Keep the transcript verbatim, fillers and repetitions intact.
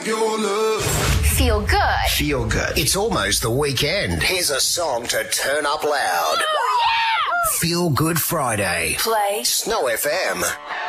your love. Feel good. Feel good. It's almost the weekend. Here's a song to turn up loud. Oh, yeah! Feel Good Friday. Play Snow F M.